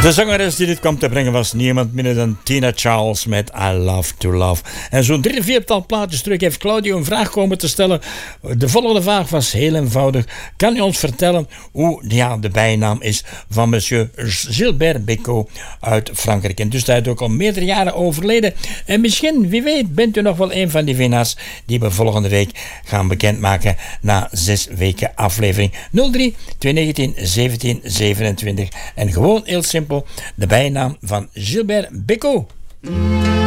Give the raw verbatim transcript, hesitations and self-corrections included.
De zangeres die dit kwam te brengen was niemand minder dan Tina Charles met I Love to Love. En zo'n drie, viertal plaatjes terug heeft Claudio een vraag komen te stellen. De volgende vraag was heel eenvoudig. Kan u ons vertellen hoe ja, de bijnaam is van monsieur Gilbert Bécaud uit Frankrijk? En dus hij is ook al meerdere jaren overleden. En misschien, wie weet, bent u nog wel een van die winnaars die we volgende week gaan bekendmaken na zes weken aflevering. nul drie twee negentien zeventien zevenentwintig. En gewoon heel simpel de bijnaam van Gilbert Bécaud.